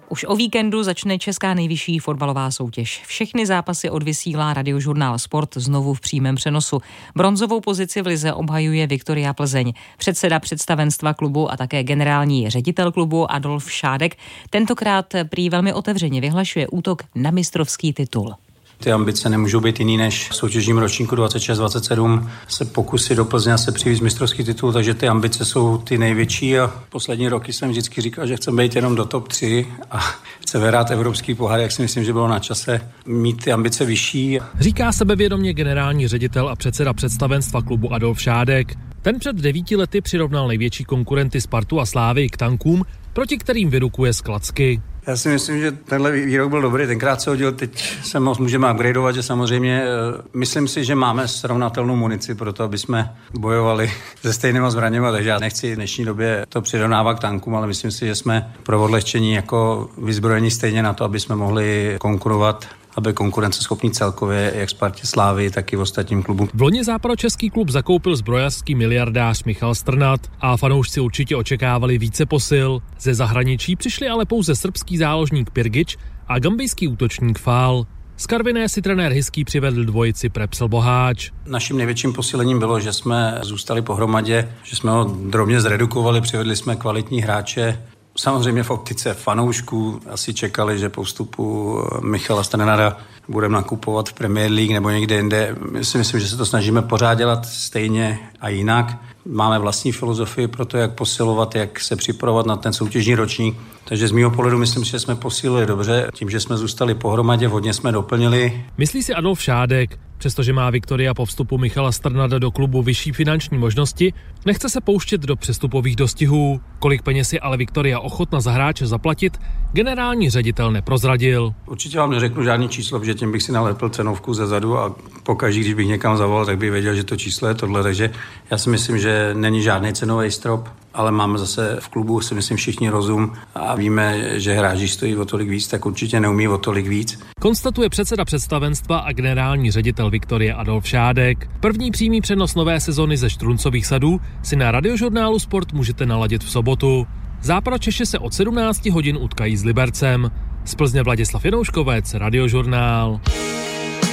Už o víkendu začne česká nejvyšší fotbalová soutěž. Všechny zápasy odvysílá Radiožurnál Sport znovu v přímém přenosu. Bronzovou pozici v lize obhajuje Viktoria Plzeň. Předseda představenstva klubu a také generální ředitel klubu Adolf Šádek tentokrát prý velmi otevřeně vyhlašuje útok na mistrovský titul. Ty ambice nemůžou být jiný než v soutěžním ročníku 26-27 se pokusit do Plzně se přivést mistrovský titul, takže ty ambice jsou ty největší a poslední roky jsem vždycky říkal, že chceme být jenom do top 3 a chceme hrát evropský pohár, jak si myslím, že bylo na čase mít ty ambice vyšší. Říká sebevědomě generální ředitel a předseda představenstva klubu Adolf Šádek. Ten před 9 lety přirovnal největší konkurenty Spartu a Slávii k tankům, proti kterým vyrukuje z klacky. Já si myslím, že tenhle výrok byl dobrý, tenkrát se hodil, teď se můžeme upgradeovat, že samozřejmě myslím si, že máme srovnatelnou munici pro to, aby jsme bojovali se stejnýma zbraněma, takže já nechci v dnešní době to přirovnávat k tankům, ale myslím si, že jsme pro odlehčení jako vyzbrojení stejně na to, aby jsme mohli konkurovat, aby konkurenceschopný celkově jak Spartě, Slávii, tak i v ostatním klubu. V loni západočeský klub zakoupil zbrojařský miliardář Michal Strnad a fanoušci určitě očekávali více posil. Ze zahraničí přišli ale pouze srbský záložník Pirgič a gambijský útočník Fál. Z Karviné si trenér Hyský přivedl dvojici Prepsl-Boháč. Naším největším posílením bylo, že jsme zůstali pohromadě, že jsme ho drobně zredukovali, přivedli jsme kvalitní hráče. Samozřejmě v optice fanoušků asi čekali, že po vstupu Michala Strnada budeme nakupovat v Premier League nebo někde jinde. My si myslím, že se to snažíme pořád dělat stejně a jinak. Máme vlastní filozofii pro to, jak posilovat, jak se připravovat na ten soutěžní ročník. Takže z mýho pohledu myslím, že jsme posílili dobře. Tím, že jsme zůstali pohromadě, hodně jsme doplnili. Myslí si Adolf Šádek. Přestože má Viktoria po vstupu Michala Strnada do klubu vyšší finanční možnosti, nechce se pouštět do přestupových dostihů. Kolik peněz je ale Viktoria ochotna za hráče zaplatit, generální ředitel neprozradil. Určitě vám neřeknu žádný číslo, protože tím bych si nalepil cenovku zezadu a pokaždé, když bych někam zavolal, tak bych věděl, že to číslo je tohle. Takže já si myslím, že není žádný cenový strop, ale máme zase v klubu, si myslím, všichni rozum a víme, že hráči stojí o tolik víc, tak určitě neumí o tolik víc. Konstatuje předseda představenstva a generální ředitel Viktorie Adolf Šádek. První přímý přenos nové sezony ze Štruncových sadů si na Radiožurnálu Sport můžete naladit v sobotu. Západočeši se od 17 hodin utkají s Libercem. Z Plzně Vladislav Janouškovec, Radiožurnál.